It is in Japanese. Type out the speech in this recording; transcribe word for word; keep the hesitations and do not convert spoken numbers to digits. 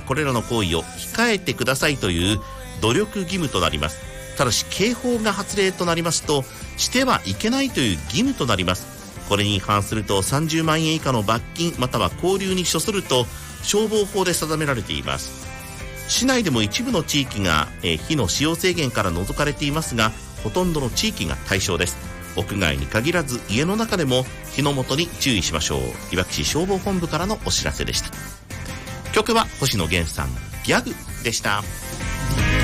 これらの行為を控えてくださいという努力義務となります。ただし警報が発令となりますとしてはいけないという義務となります。これに違反するとさんじゅうまんえん以下の罰金または拘留に処すると消防法で定められています。市内でも一部の地域が、えー、火の使用制限から除かれていますが、ほとんどの地域が対象です。屋外に限らず家の中でも火の元に注意しましょう。いわき市消防本部からのお知らせでした。曲は星野源さんギャグでした。